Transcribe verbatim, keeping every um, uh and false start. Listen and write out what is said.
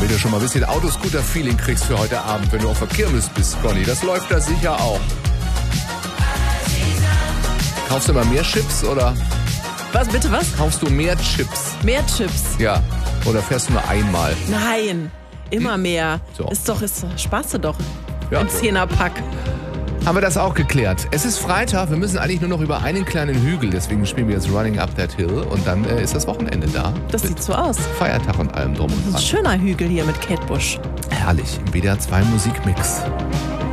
Damit du schon mal ein bisschen Autoscooter-Feeling kriegst für heute Abend, wenn du auf der Kirmes bist, Conny. Das läuft da sicher auch. Kaufst du immer mehr Chips, oder? Was, bitte was? Kaufst du mehr Chips? Mehr Chips? Ja. Oder fährst du nur einmal? Nein, immer Hm. mehr. So. Ist doch, ist sparst du doch. Ja. Im Zehnerpack. Haben wir das auch geklärt. Es ist Freitag, wir müssen eigentlich nur noch über einen kleinen Hügel, deswegen spielen wir jetzt Running Up That Hill und dann äh, ist das Wochenende da. Das sieht so aus. Feiertag und allem drum und Ein dran. schöner Hügel hier mit Kate Bush. Herrlich, im W D R zwei Musikmix.